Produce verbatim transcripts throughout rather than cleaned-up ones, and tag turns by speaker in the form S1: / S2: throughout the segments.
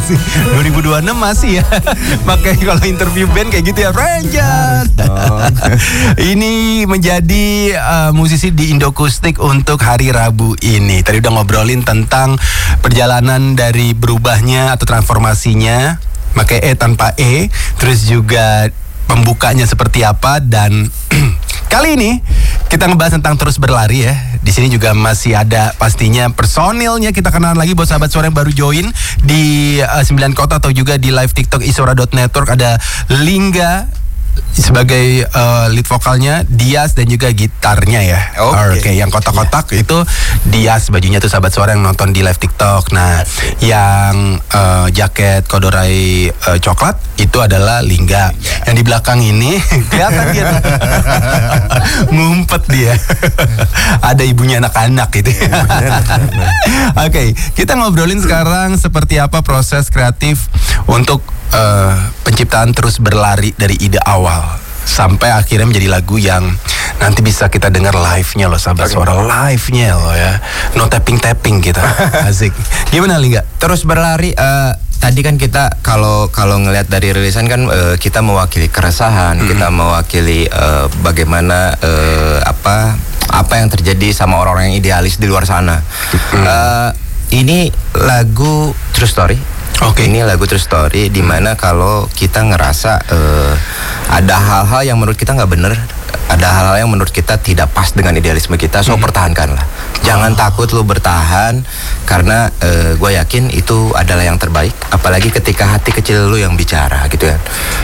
S1: sih. dua ribu dua puluh enam masih ya. Makanya kalau interview band kayak gitu ya, Rangers. Ini menjadi uh, musisi di Indokustik untuk hari Rabu ini. Tadi udah ngobrolin tentang perjalanan dari berubahnya atau transformasinya, pakai E tanpa E, terus juga pembukanya seperti apa, dan kali ini kita ngebahas tentang terus berlari ya. Di sini juga masih ada pastinya personilnya. Kita kenalan lagi buat sahabat suara yang baru join di uh, sembilan kota atau juga di live TikTok isora dot network. Ada Lingga sebagai uh, lead vokalnya, Dias dan juga gitarnya ya. Oke, okay. okay, yang kotak-kotak yeah. itu Dias bajunya tuh sahabat suara yang nonton di live TikTok. Nah, Asik. yang uh, jaket kodorai uh, coklat itu adalah Lingga. Yeah. Yang di belakang ini kelihatan dia ngumpet dia. Ada ibunya anak-anak gitu. Oke, okay, kita ngobrolin sekarang seperti apa proses kreatif untuk uh, penciptaan terus berlari dari ide awal sampai akhirnya menjadi lagu yang nanti bisa kita dengar live-nya loh, sahabat okay. suara live-nya loh ya, no tapping-tapping kita. Asik. Gimana Lingga?
S2: Terus berlari, uh, tadi kan kita kalau kalau ngelihat dari rilisan kan uh, kita mewakili keresahan, hmm. kita mewakili uh, bagaimana uh, apa apa yang terjadi sama orang-orang yang idealis di luar sana. Hmm. Uh, ini lagu True Story. Oke, okay. Ini lagu True Story di mana kalau kita ngerasa uh, ada hal-hal yang menurut kita nggak bener, ada hal-hal yang menurut kita tidak pas dengan idealisme kita, so mm-hmm. pertahankanlah. Jangan oh. takut lu bertahan, karena uh, gue yakin itu adalah yang terbaik. Apalagi ketika hati kecil lu yang bicara, gitu kan.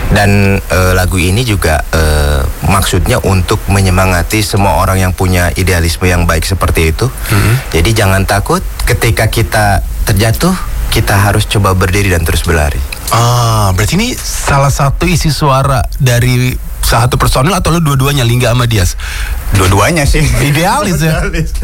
S2: Dan uh, lagu ini juga uh, maksudnya untuk menyemangati semua orang yang punya idealisme yang baik seperti itu. Mm-hmm. Jadi jangan takut ketika kita terjatuh, kita harus coba berdiri dan terus berlari.
S1: Ah, berarti ini salah satu isi suara dari satu personil atau lu dua-duanya, Lingga sama Dias?
S2: Dua-duanya sih.
S1: Idealis ya?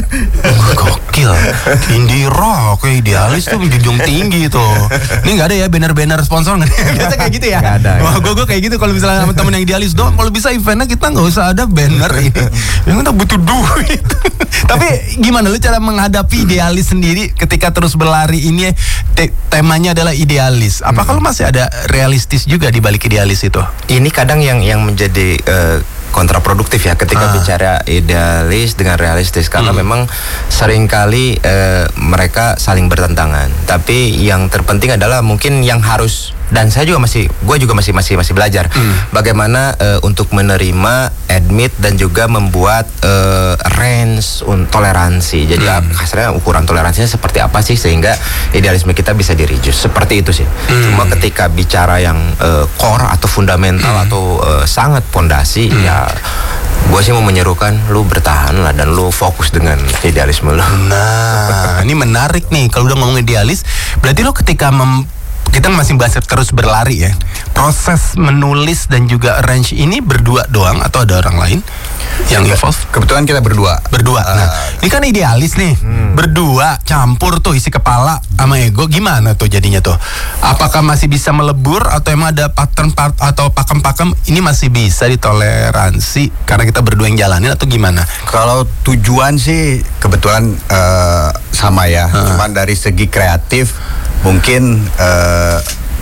S1: Oh, gokil. Indie rock, kayak idealis tuh junjung tinggi tuh. Ini gak ada ya banner-banner sponsor gak? Biasa kayak gitu ya?
S2: Gak ada.
S1: Wah, gue gue kayak gitu kalau misalnya sama temen yang idealis dong. Kalau bisa eventnya kita gak usah ada banner ini. Yang kita butuh duit. Tapi gimana lu cara menghadapi idealis sendiri ketika terus berlari ini? Te- temanya adalah idealis. Apakah hmm. lu masih ada realistis juga di balik idealis itu?
S2: Ini kadang yang yang menjadi uh, kontraproduktif ya ketika ah. bicara idealis dengan realistis, karena hmm. memang seringkali uh, mereka saling bertentangan. Tapi yang terpenting adalah mungkin yang harus, dan saya juga masih, gue juga masih masih masih belajar hmm. bagaimana uh, untuk menerima, admit dan juga membuat uh, range untuk toleransi. Jadi hmm. kasarnya ukuran toleransinya seperti apa sih sehingga idealisme kita bisa dirijus. Seperti itu sih. Hmm. Cuma ketika bicara yang uh, core atau fundamental hmm. atau uh, sangat pondasi, hmm. ya gue sih mau menyerukan lu bertahan lah dan lu fokus dengan idealisme lu.
S1: Nah, ini menarik nih kalau udah ngomong idealis. Berarti lu ketika mem kita masih bahas terus berlari ya. Proses menulis dan juga arrange ini berdua doang atau ada orang lain yang involve?
S2: Kebetulan kita berdua.
S1: Berdua. Uh, nah, ini kan idealis nih. Hmm. Berdua campur tuh isi kepala sama ego, gimana tuh jadinya tuh? Apakah masih bisa melebur atau emang ada pattern part atau pakem-pakem ini masih bisa ditoleransi karena kita berdua yang jalanin atau gimana?
S3: Kalau tujuan sih kebetulan uh, sama ya. Uh. Cuman dari segi kreatif mungkin uh,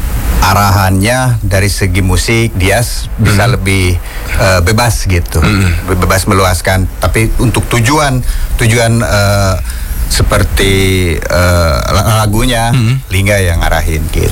S3: arahannya dari segi musik Dias bisa hmm. lebih uh, bebas gitu, hmm. bebas meluaskan. Tapi untuk tujuan tujuan uh, seperti uh, lagunya hmm. Lingga yang ngarahin gitu.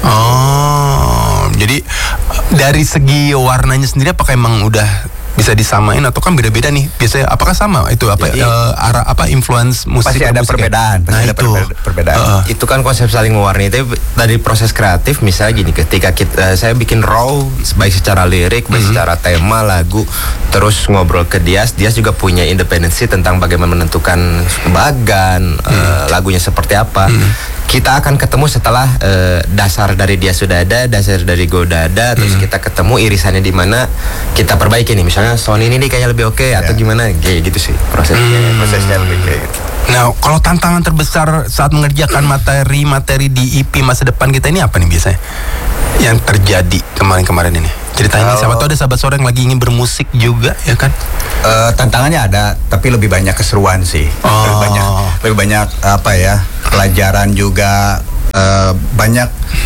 S1: Oh, jadi dari segi warnanya sendiri apakah emang udah bisa disamain atau kan beda-beda nih biasanya? Apakah sama itu apa
S2: Jadi,
S1: uh, arah apa influence musik?
S2: Pasti ada perbedaan, pasti
S1: nah,
S2: ada
S1: itu.
S2: perbedaan. Uh, itu kan konsep saling mewarnai. Tapi dari proses kreatif misalnya gini, ketika kita, saya bikin raw baik secara lirik, baik mm-hmm. secara tema lagu, terus ngobrol ke Dias, Dias juga punya independensi tentang bagaimana menentukan bagan mm. uh, lagunya seperti apa. Mm. Kita akan ketemu setelah uh, dasar dari dia sudah ada, dasar dari gue udah ada, terus hmm. kita ketemu irisannya di mana kita perbaiki nih. Misalnya sound ini nih kayaknya lebih oke okay, yeah. atau gimana, kayak gitu sih prosesnya. Hmm. Prosesnya lebih kayak gitu.
S1: Nah, kalau tantangan terbesar saat mengerjakan materi-materi di E P masa depan kita ini apa nih biasanya? Yang terjadi kemarin-kemarin ini? Ceritain nih, siapa tahu ada sahabat suara yang lagi ingin bermusik juga, ya kan?
S3: Uh, tantangannya ada, tapi lebih banyak keseruan sih.
S1: Oh.
S3: Lebih banyak, lebih banyak apa ya? Pelajaran juga, uh, banyak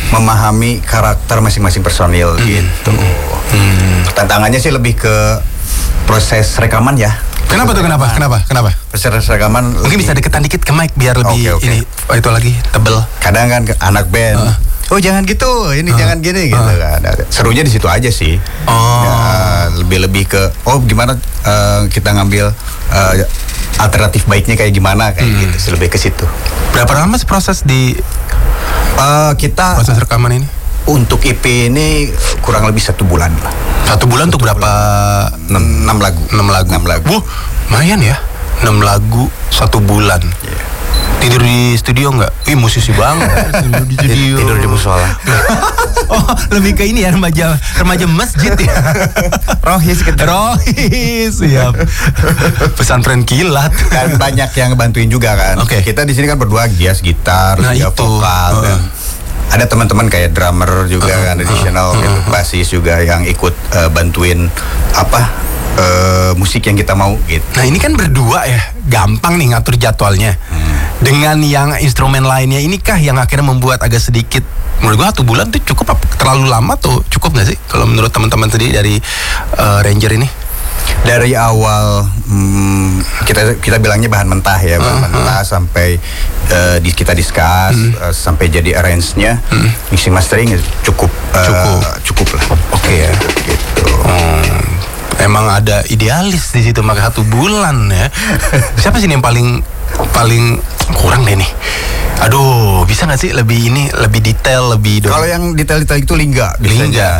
S3: memahami karakter masing-masing personil
S1: Hmm.
S3: gitu.
S1: Hmm.
S3: Tantangannya sih lebih ke proses rekaman ya.
S1: Kenapa tuh? Kenapa? Kenapa? Kenapa?
S3: Proses rekaman
S1: Mungkin bisa deketan dikit ke mic biar lebih
S3: Oke, oke.
S1: ini. Oh, itu lagi tebel.
S3: kadang kan ke anak band.
S1: Uh.
S3: Oh jangan gitu, ini
S1: Uh.
S3: jangan gini gitu
S1: Uh.
S3: kan. Serunya di situ aja sih.
S1: Oh.
S3: Ya, lebih-lebih ke oh gimana eh, kita ngambil eh, alternatif baiknya kayak gimana kayak
S1: Hmm.
S3: gitu. Lebih ke situ.
S1: Berapa lama sih proses di
S3: Eh, kita
S1: proses rekaman ini?
S3: untuk E P ini kurang lebih satu bulan lah.
S1: Satu bulan untuk berapa?
S3: Enam, enam lagu.
S1: Enam lagu.
S3: Enam lagu.
S1: Wuh, lumayan ya. Enam lagu satu bulan.
S3: Iya.
S1: Tidur di studio nggak? Ih, musisi banget. Tidur di studio.
S2: Tidur di musola.
S1: Oh, lebih ke ini ya, remaja remaja masjid ya.
S3: Rohis gitu.
S1: Rohis, siap. Pesantren kilat.
S3: Dan banyak yang bantuin juga kan.
S1: Oke.
S3: Kita di sini kan berdua gias gitar,
S1: Nah,
S3: dia
S1: itu.
S3: vokal
S1: Uh.
S3: dan ada teman-teman kayak drummer juga
S1: Uh,
S3: kan, additional
S1: uh,
S3: gitu,
S1: uh, uh.
S3: basis juga yang ikut eh, bantuin apa eh, musik yang kita mau gitu.
S1: Nah, ini kan berdua ya, gampang nih ngatur jadwalnya. Dengan yang instrumen lainnya ini kah yang akhirnya membuat agak sedikit, menurut gua satu bulan tuh cukup apa terlalu lama tuh, cukup nggak sih kalau menurut teman-teman sendiri dari eh, Ranger ini?
S3: Dari awal hmm, kita kita bilangnya bahan mentah ya, bahan
S1: Uh,
S3: mentah sampai eh, di, kita discuss eh, sampai jadi arrange-nya, mixing mastering ya cukup eh,
S1: Cukup.
S3: cukup lah.
S1: Oke ya.
S3: Gitu.
S1: Hmm, emang ada idealis di situ maka satu bulan ya. Siapa sih nih yang paling paling kurang deh nih? Aduh, bisa nggak sih lebih ini lebih detail lebih do-
S3: Kalau yang detail-detail itu Lingga
S1: Lingga.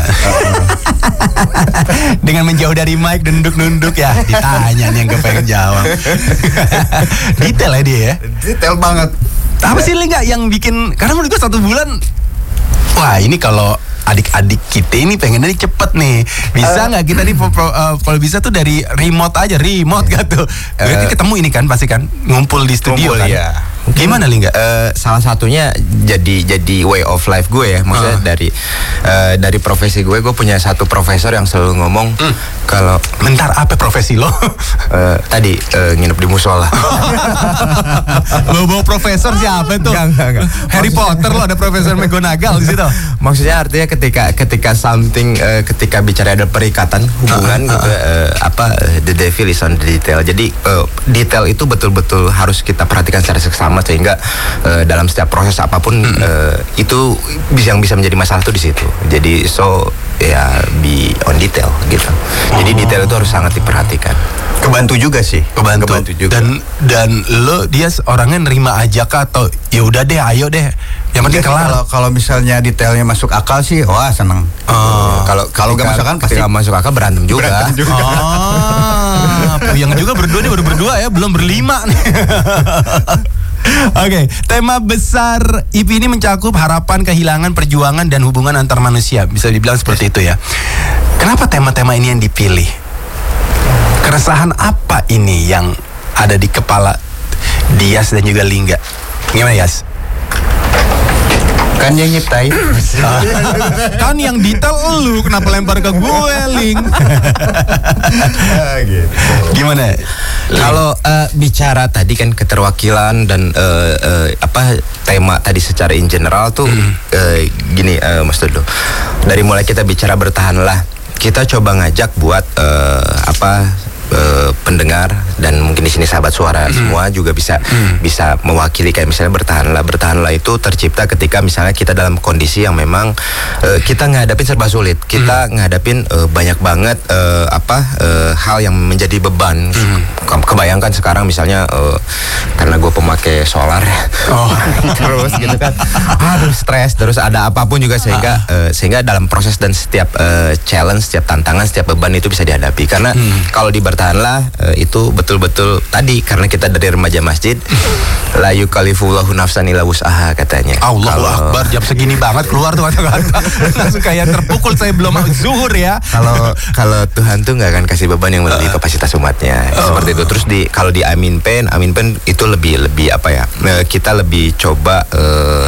S1: Dengan menjauh dari mic dan nunduk-nunduk ya ditanya nih yang gak pengen jawab. Detail ya dia ya.
S3: Detail banget.
S1: Apa sih Lingga yang bikin, karena menurut gue satu bulan, wah ini kalau adik-adik kita ini pengennya nih cepet nih, bisa nggak kita nih po- po- uh, kalau bisa tuh dari remote aja, remote gitu. Berarti
S2: Uh,
S1: ketemu ini kan pasti kan ngumpul di studio
S3: Ngumpul,
S1: kan.
S3: ya.
S1: Gimana Lingga?
S2: Eh, salah satunya jadi jadi way of life gue ya, maksudnya
S1: Ah.
S2: dari eh, dari profesi gue, gue punya satu profesor yang selalu ngomong kalau
S1: Bentar, apa profesi lo?
S2: eh, tadi eh, nginep di musola.
S1: Lo bawa profesor siapa tuh?
S2: Enggak, enggak, enggak.
S1: Harry Potter lo ada Profesor McGonagall di situ.
S2: Maksudnya artinya ketika ketika something eh, ketika bicara ada perikatan hubungan
S1: Ah, ah,
S2: gitu eh, apa eh, the devil is on the detail. Jadi eh, detail itu betul-betul harus kita perhatikan secara seksama sehingga eh, dalam setiap proses apapun eh, itu bisa yang bisa menjadi masalah tuh di situ. Jadi so ya be on detail gitu. Jadi detail itu harus sangat diperhatikan.
S3: Kebantu juga sih.
S1: Kebantu.
S3: juga.
S1: Dan dan lo dia orangnya nerima aja kah atau ya udah deh ayo deh. Yang penting
S3: Jadi
S1: kelar.
S3: kalau kalau misalnya detailnya masuk akal sih, wah seneng.
S1: Oh.
S3: Kalau kalau nggak
S2: Ketika-
S3: masuk akal pasti
S2: ketika masuk akal berantem juga.
S3: berantem juga.
S1: Oh, puyeng juga berdua nih, baru berdua ya, belum berlima nih. Oke, tema besar I P ini mencakup harapan, kehilangan, perjuangan, dan hubungan antar manusia. Bisa dibilang seperti itu ya. Kenapa tema-tema ini yang dipilih? Keresahan apa ini yang ada di kepala Dias dan juga Lingga? Gimana Yas?
S3: Kan yang nyiptain.
S1: Kan yang detail lu, kenapa lempar ke gue, Ling?
S3: gitu.
S1: Gimana?
S2: Kalau eh, bicara tadi kan keterwakilan dan eh, eh, apa tema tadi secara in general tuh eh, gini eh, Mas Dodo. Dari mulai kita bicara bertahanlah, kita coba ngajak buat eh, apa eh, pendengar dan mungkin di sini sahabat suara semua juga bisa bisa mewakili kayak misalnya bertahanlah. Bertahanlah itu tercipta ketika misalnya kita dalam kondisi yang memang eh, kita ngadapin serba sulit. Kita ngadapin eh, banyak banget eh, apa eh, hal yang menjadi beban. Ke- Kebayangkan sekarang misalnya eh, karena gue pemakai solar
S1: Oh.
S2: terus gitu kan, aduh stres terus ada apapun juga sehingga eh, sehingga dalam proses dan setiap eh, challenge, setiap tantangan, setiap beban itu bisa dihadapi. Karena kalau di bertahanlah eh, itu betul-betul tadi karena kita dari remaja masjid, la yukallifullahu nafsan illa wus'aha katanya.
S1: Allahu
S2: Kalau-
S1: Akbar, jam segini banget keluar tuh kata-kata. Langsung kayak terpukul, saya belum zuhur ya.
S2: kalau kalau Tuhan tuh nggak akan kasih beban yang melebihi kapasitas umatnya seperti itu. Terus di kalau di Amin Pen, Amin Pen itu lebih lebih apa ya? eh, Kita lebih coba eh,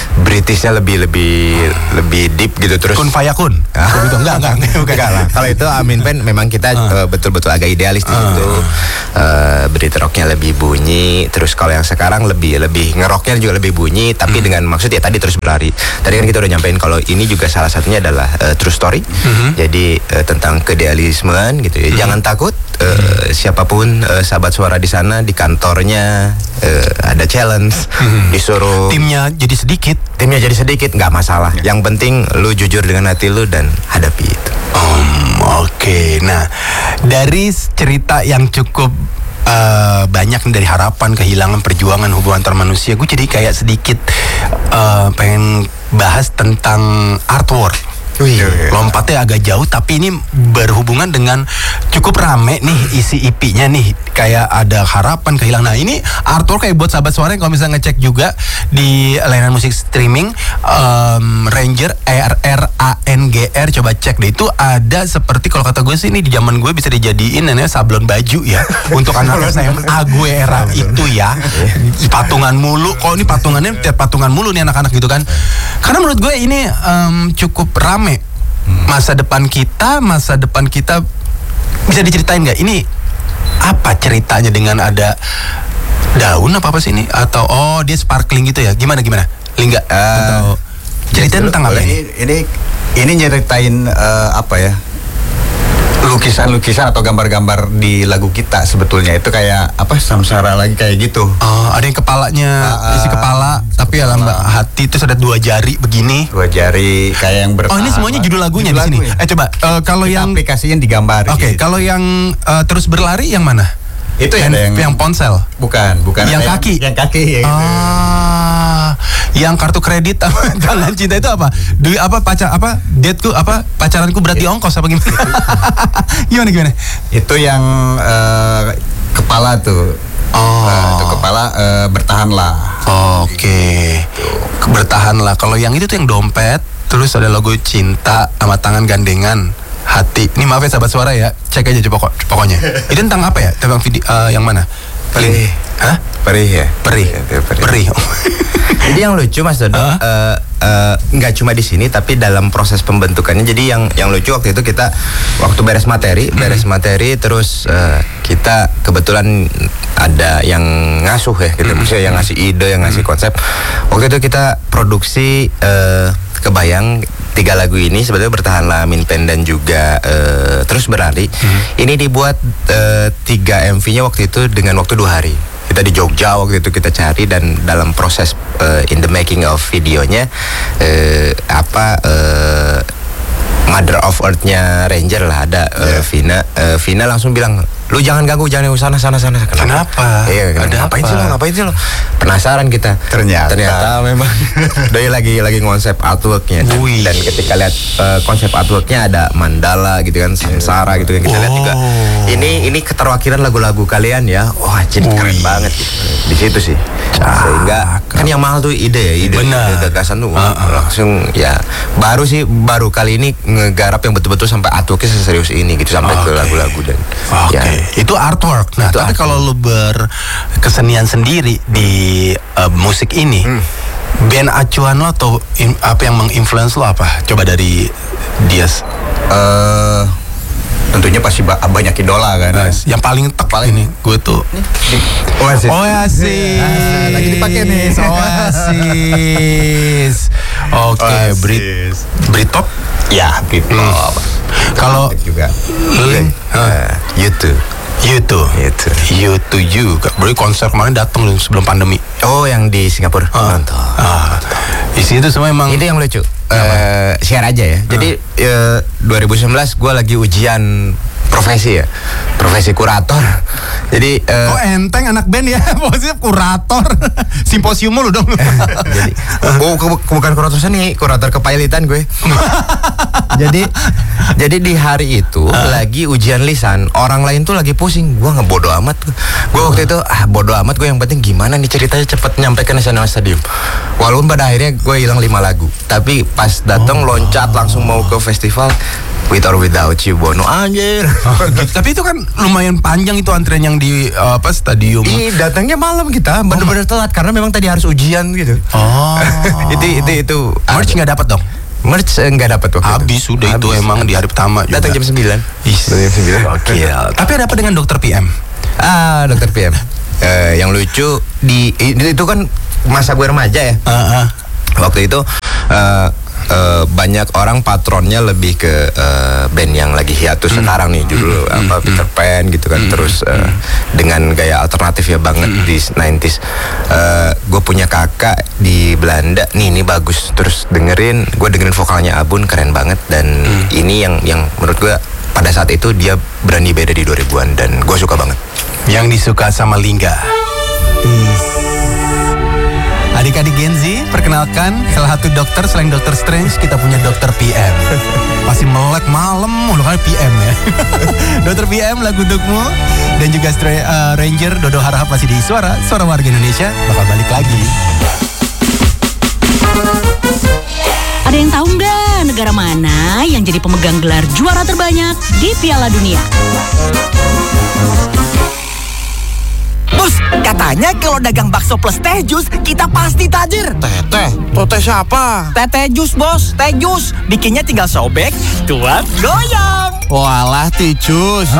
S2: Britishnya lebih lebih lebih deep gitu terus.
S1: Kun fayakun. Gitu enggak enggak enggak.
S2: Enggak lah. Kalau itu Amin Band memang kita uh. uh, betul-betul agak idealis di situ. Uh. Uh, Brit rocknya lebih bunyi. Terus kalau yang sekarang lebih lebih ngeroknya juga lebih bunyi. Tapi hmm. dengan maksud ya tadi terus berlari. Tadi kan kita udah nyampein kalau ini juga salah satunya adalah uh, true story. Hmm. Jadi uh, tentang keidealismean gitu ya. Hmm. Jangan takut. Uh, hmm. Siapapun uh, sahabat suara di sana di kantornya uh, ada challenge. Hmm. Disuruh
S1: timnya jadi sedikit.
S2: Timnya jadi sedikit nggak masalah. Ya. Yang penting lu jujur dengan hati lu dan hadapi itu.
S1: Um, Oke, okay. Nah dari cerita yang cukup uh, banyak dari harapan, kehilangan, perjuangan, hubungan antar manusia, gue jadi kayak sedikit uh, pengen bahas tentang artwork. Wih, lompatnya agak jauh tapi ini berhubungan dengan cukup rame nih isi I P-nya nih, kayak ada harapan, kehilangan. Nah ini artwork kayak buat sahabat suara yang kalau misalnya ngecek juga di layanan musik streaming um, Ranger R R A N G R, coba cek deh, itu ada seperti kalau kata gue sih ini di zaman gue bisa dijadiin namanya sablon baju ya untuk anak S M A gue era itu ya, patungan mulu. Kok ini patungannya tiap patungan mulu nih anak-anak gitu kan, karena menurut gue ini um, cukup rame. Masa depan kita, masa depan kita bisa diceritain nggak? Ini apa ceritanya dengan ada daun apa apa sih ini? Atau oh dia sparkling gitu ya? Gimana gimana? Lingga? Uh, Atau cerita tentang apa ini?
S3: Ini ini nyeritain uh, apa ya? Lukisan-lukisan atau gambar-gambar di lagu kita sebetulnya itu kayak apa, samsara lagi kayak gitu.
S1: Oh, ada yang kepalanya uh, isi kepala, isi tapi alam hati itu ada dua jari begini.
S3: Dua jari kayak yang bertahan.
S1: Oh, ini semuanya judul lagunya judul di sini. Lagu ya? Eh coba uh, kalau yang
S3: aplikasinya digambar.
S1: Oke, okay, kalau yang uh, terus berlari yang mana?
S3: Itu yang, yang
S1: yang ponsel.
S3: Bukan, bukan.
S1: Yang kaki.
S3: Yang, yang kaki ya.
S1: Ah, yang kartu kredit apa tangan cinta itu apa? Duit apa pacar apa? Dateku apa? Pacaranku berarti ongkos apa gimana? Gimana gimana?
S3: Itu yang uh, kepala tuh.
S1: Oh,
S3: uh, itu kepala uh, bertahanlah.
S1: Oke. Okay. Bertahanlah. Kalau yang itu tuh yang dompet, terus ada logo cinta sama tangan gandengan. Hati. Ini maaf ya sahabat suara ya, cek aja coba pokoknya. Itu tentang apa ya? Tentang video uh, yang mana?
S2: Perih.
S1: Hah?
S2: Perih ya.
S1: Perih.
S2: Ya, perih.
S1: Perih.
S2: Jadi yang lucu Mas Dodo, uh? uh, uh, nggak cuma di sini tapi dalam proses pembentukannya. Jadi yang yang lucu waktu itu kita waktu beres materi, beres hmm. materi terus uh, kita kebetulan ada yang ngasuh ya, kita bisa hmm. yang ngasih ide, yang ngasih konsep. Waktu itu kita produksi uh, kebayang tiga lagu ini sebetulnya bertahanlah, Minpen dan juga uh, terus berlari. Hmm. Ini dibuat uh, tiga M V-nya waktu itu dengan waktu dua hari. Kita di Jogja waktu itu kita cari dan dalam proses uh, in the making of videonya uh, apa uh, Mother of Earth-nya Ranger lah ada uh, yeah. Vina. Uh, Vina langsung bilang, lu jangan ganggu, jangan sana sana sana. Kenapa?
S1: Kenapa?
S2: Iya,
S1: ada
S2: ngapain
S1: apa?
S2: sih lo? Ngapain sih lo? Penasaran kita.
S3: Ternyata,
S2: ternyata memang Doi lagi lagi konsep artwork-nya dan, dan ketika lihat uh, konsep artwork-nya ada mandala gitu kan, samsara gitu kan kita oh. lihat juga. Ini ini keterwakilan lagu-lagu kalian ya. Wah, jadi Ui. keren banget gitu. Di situ sih. Sehingga kan yang mahal tuh ide ya, ide, ide gagasan tuh uh, uh. langsung ya. Baru sih baru kali ini ngegarap yang betul-betul sampai artworknya seserius ini gitu, sampai okay. ke lagu-lagu dan
S1: Oke, okay. ya. Itu artwork. Nah, itu tapi artwork. Kalau lu berkesenian sendiri di uh, musik ini, hmm. band acuan lo atau in, apa yang menginfluence lo apa? Coba dari Dias.
S3: Uh, tentunya pasti ba- banyak idola kan.
S1: Nice. Yang paling tek paling ini gue tuh
S3: Oasis.
S1: Oasis.
S3: Ah, lagi dipakai nih.
S1: Oasis. Oke, okay, Brit Britpop.
S3: Ya, Britpop. Hmm.
S1: Kalau
S3: juga
S1: Lin,
S2: uh, YouTube.
S1: YouTube,
S2: YouTube,
S1: YouTube juga. Berarti konser kemarin datang sebelum pandemi.
S2: Oh, yang di Singapura.
S1: Uh,
S2: Nonton.
S1: Uh, di sini tuh semua emang.
S2: Itu yang lucu. Uh, share aja ya. Uh. Jadi uh, dua ribu sembilan belas gue lagi ujian profesi ya, profesi kurator. Jadi uh,
S1: oh enteng anak band ya, posisi kurator. Simposium lu dong.
S2: Jadi oh, ke- bukan kurator seni, kurator kepailitan gue. jadi jadi di hari itu uh. lagi ujian lisan, orang lain tuh lagi pusing, gue ngebodo amat. Gue waktu itu ah bodo amat, gue yang penting gimana nih ceritanya cepet nyampekan National Stadium. Walaupun pada akhirnya gue hilang lima lagu, tapi pas datang oh. loncat langsung mau ke festival, With or Without You Bono anjir.
S1: Gitu. Tapi itu kan lumayan panjang itu antrian yang di uh, apa stadium.
S2: Ih, datangnya malam kita, bener-bener telat karena memang tadi harus ujian gitu.
S1: Oh.
S2: itu itu itu
S1: Merch nggak dapat dong?
S2: Merch eh, nggak dapat waktu
S1: Habis
S2: itu.
S1: sudah itu
S2: Habis.
S1: emang di hari pertama juga.
S2: Datang jam sembilan. Datang jam sembilan.
S1: Oke. Tapi ada apa dengan dokter P M?
S2: Ah, dokter P M. Eh, yang lucu di itu kan masa gue remaja ya.
S1: Uh, uh.
S2: Waktu itu eh, eh, banyak orang patronnya lebih ke eh, band yang lagi hiatus
S1: Hmm.
S2: sekarang nih dulu apa Peter Pan gitu kan, terus eh, dengan gaya alternatif ya banget di nineties. Eh, gue punya kakak di Belanda nih, ini bagus, terus dengerin, gue dengerin vokalnya Abun keren banget, dan ini yang yang menurut gue pada saat itu dia berani beda di dua ribuan dan gue suka banget.
S1: Yang disuka sama Lingga. Adik-adik Gen Z, perkenalkan salah satu dokter selain dokter Strange, kita punya dokter P M. Pasti melek malam mulu kali P M ya. dokter P M lagu untukmu, dan juga Stra- uh, Ranger Dodo Harahap masih di Suara, Suara Warga Indonesia bakal balik lagi.
S4: Ada yang tahu nggak negara mana yang jadi pemegang gelar juara terbanyak di Piala Dunia?
S5: Bos, katanya kalau dagang bakso plus teh jus, kita pasti tajir.
S6: Teteh, teh siapa?
S5: Teh teh jus, bos. Teh jus. Bikinnya tinggal sobek, tuang, goyang.
S6: Walah, ticus.